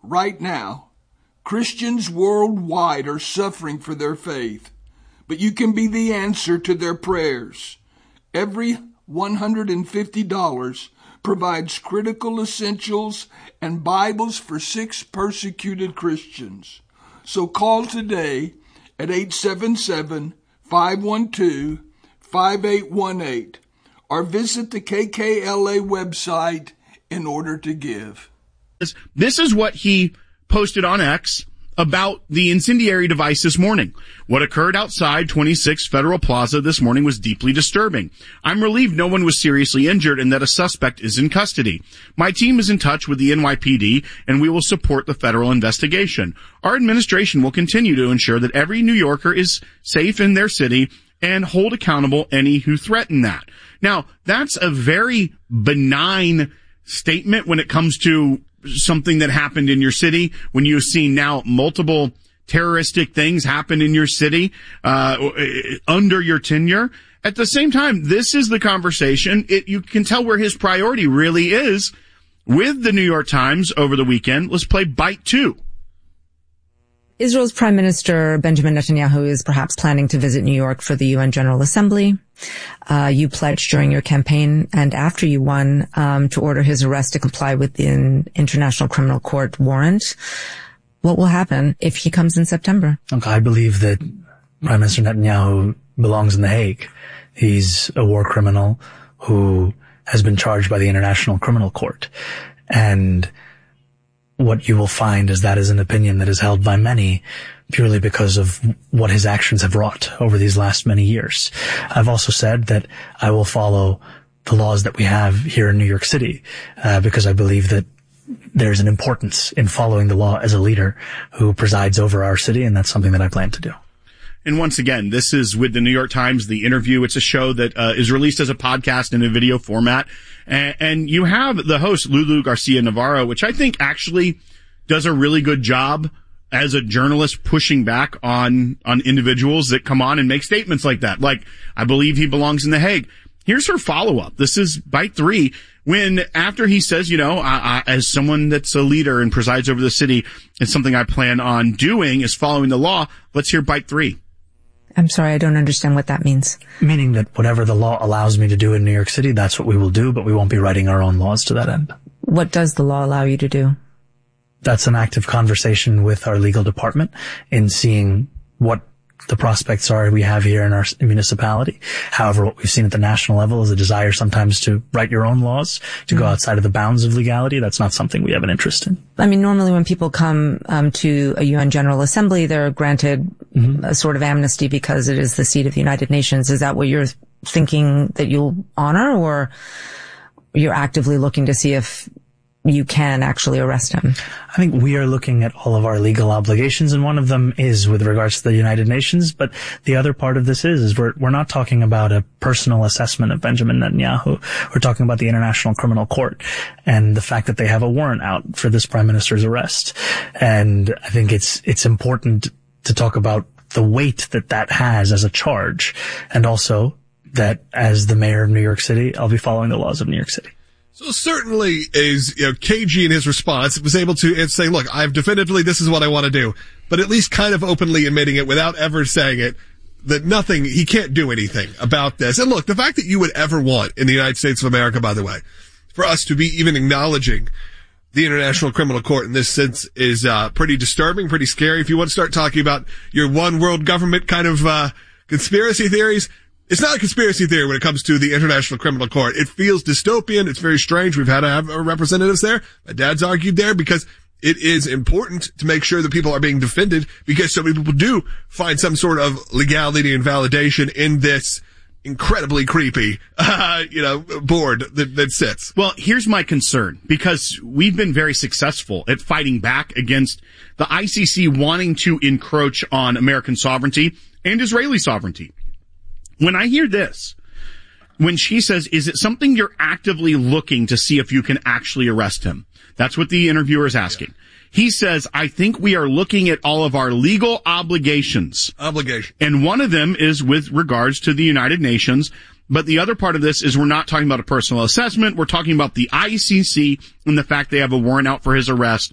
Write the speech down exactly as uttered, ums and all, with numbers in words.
right now, Christians worldwide are suffering for their faith, but you can be the answer to their prayers. Every one hundred fifty dollars provides critical essentials and Bibles for six persecuted Christians. So call today at eight seven seven, five one two, five eight one eight or visit the K K L A website in order to give. This is what he posted on X about the incendiary device this morning. What occurred outside twenty-six Federal Plaza this morning was deeply disturbing. I'm relieved no one was seriously injured and that a suspect is in custody. My team is in touch with the N Y P D and we will support the federal investigation. Our administration will continue to ensure that every New Yorker is safe in their city and hold accountable any who threaten that. Now, that's a very benign statement when it comes to something that happened in your city, when you've seen now multiple terroristic things happen in your city uh under your tenure. At the same time, this is the conversation. It, you can tell where his priority really is with the New York Times over the weekend. Let's play bite two. Israel's Prime Minister Benjamin Netanyahu is perhaps planning to visit New York for the U N General Assembly. Uh, you pledged during your campaign and after you won um, to order his arrest to comply with the International Criminal Court warrant. What will happen if he comes in September? Look, I believe that Prime Minister Netanyahu belongs in The Hague. He's a war criminal who has been charged by the International Criminal Court. And what you will find is that is an opinion that is held by many purely because of what his actions have wrought over these last many years. I've also said that I will follow the laws that we have here in New York City, uh, because I believe that there's an importance in following the law as a leader who presides over our city, and that's something that I plan to do. And once again, this is with the New York Times, The Interview. It's a show that uh, is released as a podcast in a video format. And, and you have the host, Lulu Garcia Navarro, which I think actually does a really good job as a journalist pushing back on, on individuals that come on and make statements like that. Like, I believe he belongs in The Hague. Here's her follow-up. This is bite three. When, after he says, you know, I, I, as someone that's a leader and presides over the city, it's something I plan on doing is following the law. Let's hear bite three. I'm sorry, I don't understand what that means. Meaning that whatever the law allows me to do in New York City, that's what we will do, but we won't be writing our own laws to that end. What does the law allow you to do? That's an active conversation with our legal department in seeing what the prospects are we have here in our municipality. However, what we've seen at the national level is a desire sometimes to write your own laws, to mm-hmm. go outside of the bounds of legality. That's not something we have an interest in. I mean, normally when people come um, to a U N General Assembly, they're granted mm-hmm. a sort of amnesty because it is the seat of the United Nations. Is that what you're thinking that you'll honor, or you're actively looking to see if you can actually arrest him? I think we are looking at all of our legal obligations, and one of them is with regards to the United Nations. But the other part of this is, is we're, we're not talking about a personal assessment of Benjamin Netanyahu. We're talking about the International Criminal Court and the fact that they have a warrant out for this prime minister's arrest. And I think it's, it's important to talk about the weight that that has as a charge, and also that as the mayor of New York City, I'll be following the laws of New York City. So certainly is, you know, K G in his response was able to say, look, I've definitively, this is what I want to do, but at least kind of openly admitting it without ever saying it, that nothing, he can't do anything about this. And look, the fact that you would ever want in the United States of America, by the way, for us to be even acknowledging the International Criminal Court in this sense is, uh, pretty disturbing, pretty scary. If you want to start talking about your one world government kind of, uh, conspiracy theories, it's not a conspiracy theory when it comes to the International Criminal Court. It feels dystopian. It's very strange. We've had to have our representatives there. My dad's argued there because it is important to make sure that people are being defended, because so many people do find some sort of legality and validation in this incredibly creepy, uh, you know, board that, that sits. Well, here's my concern, because we've been very successful at fighting back against the I C C wanting to encroach on American sovereignty and Israeli sovereignty. When I hear this, when she says, is it something you're actively looking to see if you can actually arrest him? That's what the interviewer is asking. Yeah. He says, I think we are looking at all of our legal obligations. Obligation. And one of them is with regards to the United Nations. But the other part of this is we're not talking about a personal assessment. We're talking about the I C C and the fact they have a warrant out for his arrest.